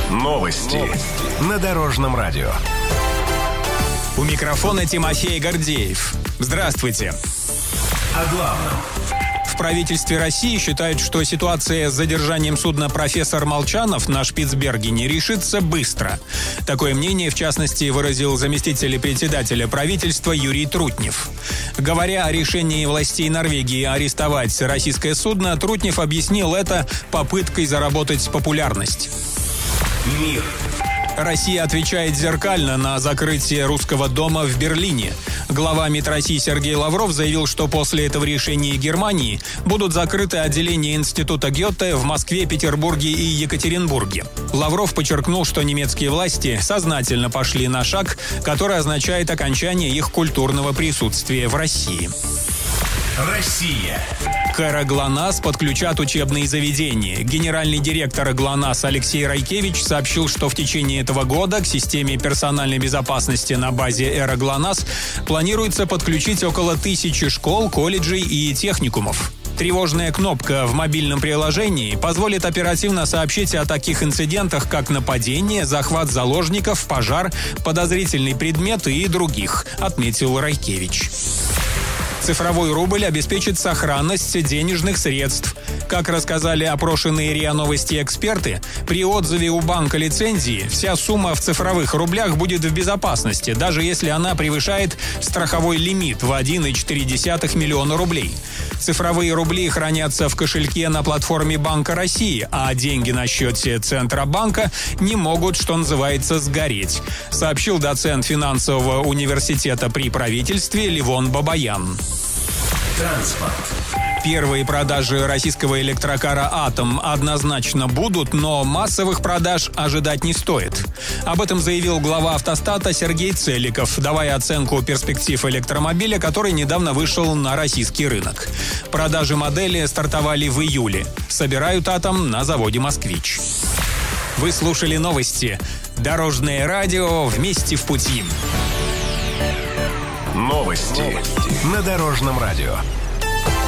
Новости на Дорожном радио. У микрофона Тимофей Гордеев. Здравствуйте. О главном. В правительстве России считают, что ситуация с задержанием судна «Профессор Молчанов» на Шпицбергене решится быстро. Такое мнение, в частности, выразил заместитель председателя правительства Юрий Трутнев. Говоря о решении властей Норвегии арестовать российское судно, Трутнев объяснил это попыткой заработать популярность. Мир. Россия отвечает зеркально на закрытие русского дома в Берлине. Глава МИД России Сергей Лавров заявил, что после этого решения Германии будут закрыты отделения Института Гёте в Москве, Петербурге и Екатеринбурге. Лавров подчеркнул, что немецкие власти сознательно пошли на шаг, который означает окончание их культурного присутствия в России. Россия. К ГЛОНАСС подключат учебные заведения. Генеральный директор ГЛОНАСС Алексей Райкевич сообщил, что в течение этого года к системе персональной безопасности на базе ГЛОНАСС планируется подключить около 1000 школ, колледжей и техникумов. Тревожная кнопка в мобильном приложении позволит оперативно сообщить о таких инцидентах, как нападение, захват заложников, пожар, подозрительный предмет и других, отметил Райкевич. Цифровой рубль обеспечит сохранность денежных средств. Как рассказали опрошенные РИА Новости эксперты, при отзыве у банка лицензии вся сумма в цифровых рублях будет в безопасности, даже если она превышает страховой лимит в 1,4 миллиона рублей. Цифровые рубли хранятся в кошельке на платформе Банка России, а деньги на счете Центробанка не могут, что называется, сгореть, сообщил доцент финансового университета при правительстве Левон Бабаян. Транспорт. Первые продажи российского электрокара «Атом» однозначно будут, но массовых продаж ожидать не стоит. Об этом заявил глава «Автостата» Сергей Целиков, давая оценку перспектив электромобиля, который недавно вышел на российский рынок. Продажи модели стартовали в июле. Собирают «Атом» на заводе «Москвич». Вы слушали новости. Дорожное радио «Вместе в пути». Новости на Дорожном радио.